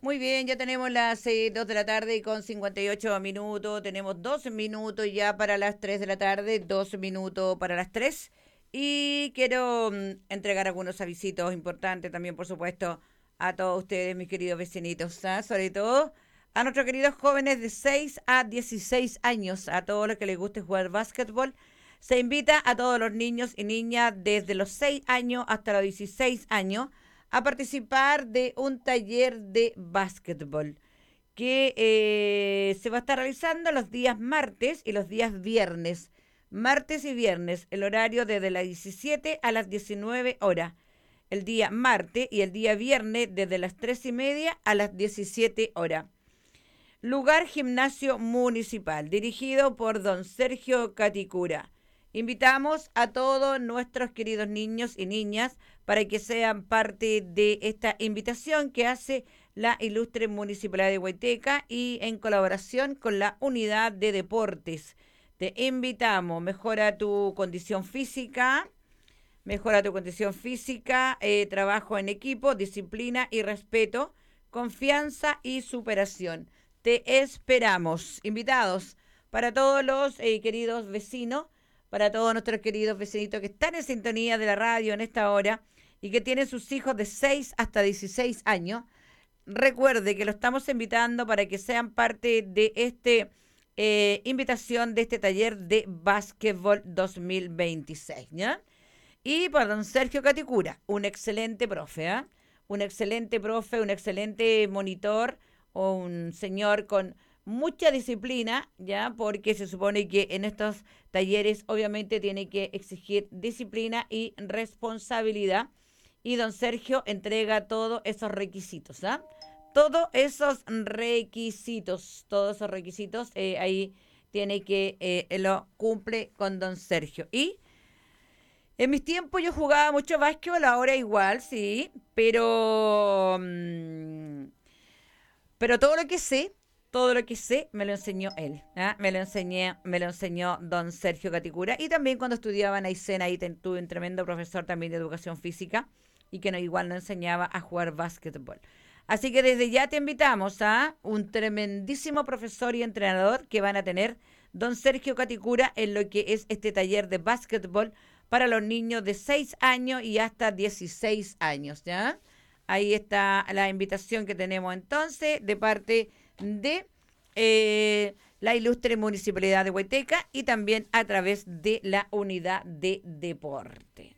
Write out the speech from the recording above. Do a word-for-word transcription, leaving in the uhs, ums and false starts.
Muy bien, ya tenemos las eh, dos de la tarde con cincuenta y ocho minutos. Tenemos dos minutos ya para las tres de la tarde, dos minutos para las tres. Y quiero mm, entregar algunos avisitos importantes también, por supuesto, a todos ustedes, mis queridos vecinitos, ¿ah? Sobre todo a nuestros queridos jóvenes de seis a dieciséis años, a todos los que les guste jugar básquetbol. Se invita a todos los niños y niñas desde los seis años hasta los dieciséis años a participar de un taller de básquetbol que eh, se va a estar realizando los días martes y los días viernes. Martes y viernes, el horario desde las diecisiete a las diecinueve horas. El día martes y el día viernes desde las tres y media a las diecisiete horas. Lugar Gimnasio Municipal, dirigido por don Sergio Caticura. Invitamos a todos nuestros queridos niños y niñas para que sean parte de esta invitación que hace la ilustre Municipalidad de Huayteca y en colaboración con la Unidad de Deportes. Te invitamos, mejora tu condición física, mejora tu condición física, eh, trabajo en equipo, disciplina y respeto, confianza y superación. Te esperamos, invitados, para todos los eh, queridos vecinos, para todos nuestros queridos vecinitos que están en sintonía de la radio en esta hora y que tienen sus hijos de seis hasta dieciséis años. Recuerde que lo estamos invitando para que sean parte de este eh, invitación de este taller de básquetbol dos mil veintiséis, ¿ya? Y para don Sergio Caticura, un excelente profe, ¿eh? Un excelente profe, un excelente monitor, o un señor con mucha disciplina, ¿ya? Porque se supone que en estos talleres obviamente tiene que exigir disciplina y responsabilidad. Y don Sergio entrega todos esos requisitos, ¿ah? Todos esos requisitos, todos esos requisitos, eh, ahí tiene que, eh, lo cumple con don Sergio. Y en mis tiempos yo jugaba mucho básquetbol, ahora igual, sí, pero mm, pero todo lo que sé, todo lo que sé me lo enseñó él, ¿ah? Me lo enseñé, me lo enseñó don Sergio Caticura. Y también cuando estudiaba en Aysén, ahí ten- tuve un tremendo profesor también de educación física y que no, igual nos enseñaba a jugar básquetbol. Así que desde ya te invitamos a un tremendísimo profesor y entrenador que van a tener don Sergio Caticura en lo que es este taller de básquetbol para los niños de seis años y hasta dieciséis años, ¿ya? Ahí está la invitación que tenemos entonces de parte de eh, la ilustre Municipalidad de Huayteca y también a través de la Unidad de Deporte.